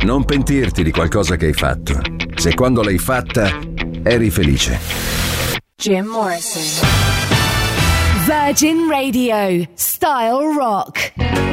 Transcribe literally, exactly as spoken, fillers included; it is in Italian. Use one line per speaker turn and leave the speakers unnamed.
Non pentirti di qualcosa che hai fatto, se quando l'hai fatta eri felice.
Jim Morrison. Virgin Radio, Style Rock.